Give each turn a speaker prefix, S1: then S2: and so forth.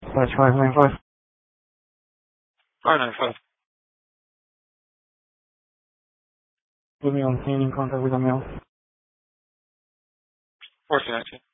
S1: /595.
S2: 595.
S1: Put me on scene in contact with a male.
S2: 1419.